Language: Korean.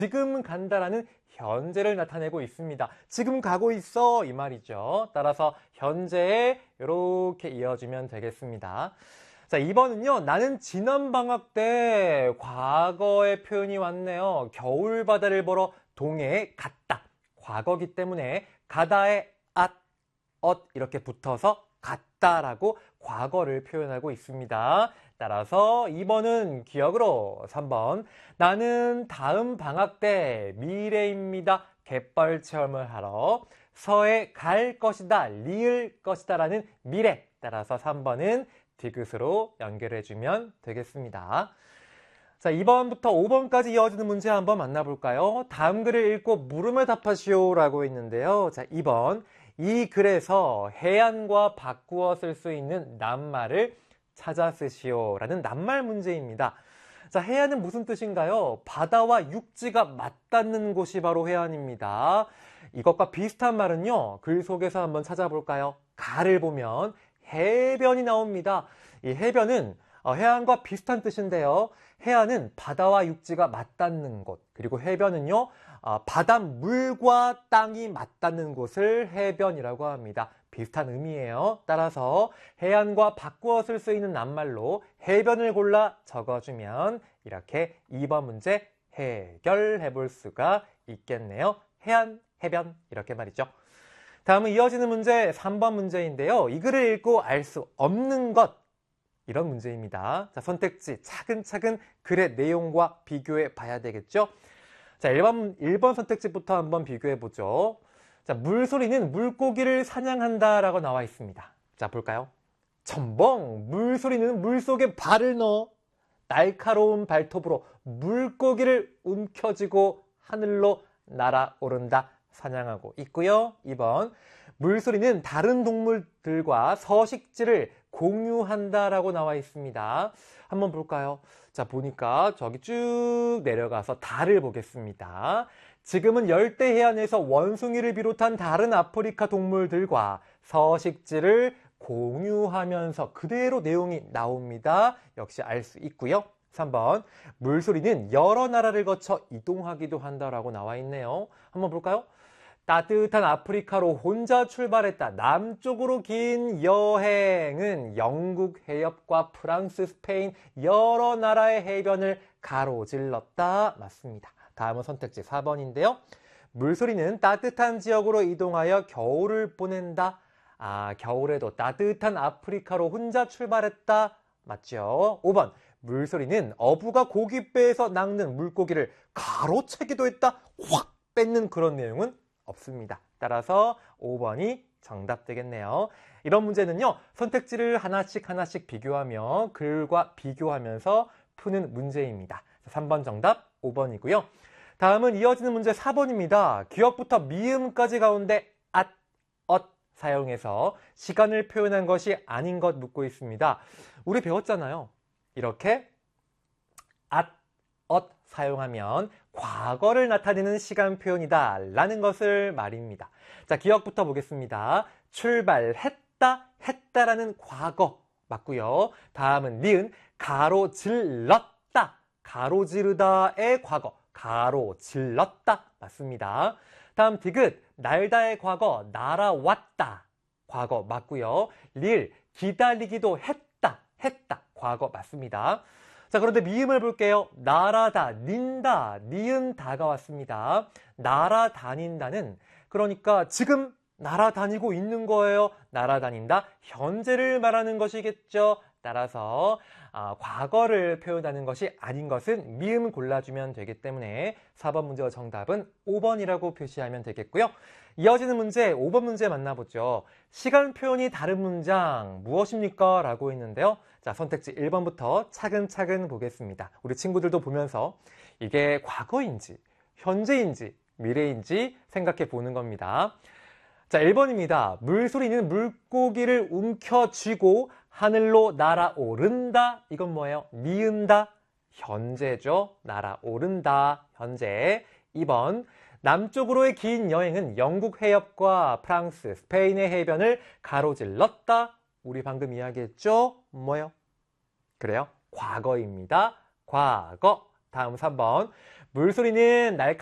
지금 간다라는 현재를 나타내고 있습니다. 지금 가고 있어 이 말이죠. 따라서 현재에 이렇게 이어주면 되겠습니다. 자, 2번은요. 나는 지난 방학 때 과거의 표현이 왔네요. 겨울바다를 보러 동해에 갔다. 과거기 때문에 가다에 앗, 엇 이렇게 붙어서 갔다라고 과거를 표현하고 있습니다. 따라서 2번은 기억으로 3번 나는 다음 방학 때 미래입니다. 갯벌 체험을 하러 서해 갈 것이다. 리을 것이다 라는 미래. 따라서 3번은 디귿으로 연결해주면 되겠습니다. 자, 2번부터 5번까지 이어지는 문제 한번 만나볼까요? 다음 글을 읽고 물음에 답하시오 라고 있는데요. 자, 2번 이 글에서 해안과 바꾸어 쓸 수 있는 낱말을 찾아 쓰시오 라는 낱말 문제입니다. 자, 해안은 무슨 뜻인가요? 바다와 육지가 맞닿는 곳이 바로 해안입니다. 이것과 비슷한 말은요. 글 속에서 한번 찾아볼까요? 가를 보면 해변이 나옵니다. 이 해변은 해안과 비슷한 뜻인데요. 해안은 바다와 육지가 맞닿는 곳, 그리고 해변은요. 바닷물과 땅이 맞닿는 곳을 해변이라고 합니다. 비슷한 의미예요. 따라서 해안과 바꾸어 쓸 수 있는 낱말로 해변을 골라 적어주면 이렇게 2번 문제 해결해 볼 수가 있겠네요. 해안, 해변 이렇게 말이죠. 다음은 이어지는 문제 3번 문제인데요. 이 글을 읽고 알 수 없는 것 이런 문제입니다. 자, 선택지 차근차근 글의 내용과 비교해 봐야 되겠죠. 자, 1번 선택지부터 한번 비교해 보죠. 자, 물소리는 물고기를 사냥한다 라고 나와 있습니다. 자, 볼까요? 첨벙! 물소리는 물속에 발을 넣어 날카로운 발톱으로 물고기를 움켜쥐고 하늘로 날아오른다. 사냥하고 있고요. 2번 물소리는 다른 동물들과 서식지를 공유한다라고 나와 있습니다. 한번 볼까요? 자, 보니까 저기 쭉 내려가서 달을 보겠습니다. 지금은 열대 해안에서 원숭이를 비롯한 다른 아프리카 동물들과 서식지를 공유하면서 그대로 내용이 나옵니다. 역시 알 수 있고요. 3번 물소리는 여러 나라를 거쳐 이동하기도 한다라고 나와 있네요. 한번 볼까요? 따뜻한 아프리카로 혼자 출발했다. 남쪽으로 긴 여행은 영국 해협과 프랑스, 스페인 여러 나라의 해변을 가로질렀다. 맞습니다. 다음은 선택지 4번인데요. 물소리는 따뜻한 지역으로 이동하여 겨울을 보낸다. 겨울에도 따뜻한 아프리카로 혼자 출발했다. 맞죠? 5번 물소리는 어부가 고깃배에서 낚는 물고기를 가로채기도 했다. 확 뺏는 그런 내용은 없습니다. 따라서 5번이 정답 되겠네요. 이런 문제는요. 선택지를 하나씩 비교하며 글과 비교하면서 푸는 문제입니다. 3번 정답 5번이고요. 다음은 이어지는 문제 4번입니다. 기억부터 미음까지 가운데 앗, 엇 사용해서 시간을 표현한 것이 아닌 것 묻고 있습니다. 우리 배웠잖아요. 이렇게 앗, 엇 사용하면 과거를 나타내는 시간 표현이다 라는 것을 말입니다. 자, 기억부터 보겠습니다. 출발했다, 했다라는 과거 맞고요. 다음은 니은 가로질렀다, 가로지르다의 과거, 가로질렀다 맞습니다. 다음 디귿 날다의 과거, 날아왔다 과거 맞고요. 리을 기다리기도 했다, 과거 맞습니다. 자, 그런데 미음을 볼게요. 날아다닌다, 니은 다가 왔습니다. 날아다닌다는 그러니까 지금 날아다니고 있는 거예요. 날아다닌다, 현재를 말하는 것이겠죠. 따라서 과거를 표현하는 것이 아닌 것은 미음 골라주면 되기 때문에 4번 문제의 정답은 5번이라고 표시하면 되겠고요. 이어지는 문제 5번 문제 만나보죠. 시간 표현이 다른 문장 무엇입니까? 라고 있는데요. 자, 선택지 1번부터 차근차근 보겠습니다. 우리 친구들도 보면서 이게 과거인지 현재인지 미래인지 생각해 보는 겁니다. 자, 1번입니다. 물소리는 물고기를 움켜쥐고 하늘로 날아오른다. 이건 뭐예요? 니은다. 현재죠. 날아오른다. 현재. 2번. 남쪽으로의 긴 여행은 영국 해협과 프랑스, 스페인의 해변을 가로질렀다. 우리 방금 이야기했죠? 뭐예요? 그래요? 과거입니다. 과거. 다음 3번. 물소리는 날